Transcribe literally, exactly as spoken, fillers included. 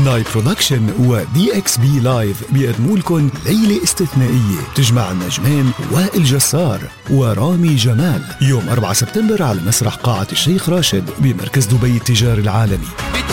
ناي برودكشن ودي اكس بي لايف بيقدموا لكم ليلة استثنائية تجمع النجمين وائل جسار ورامي جمال يوم أربعة سبتمبر على مسرح قاعة الشيخ راشد بمركز دبي التجاري العالمي.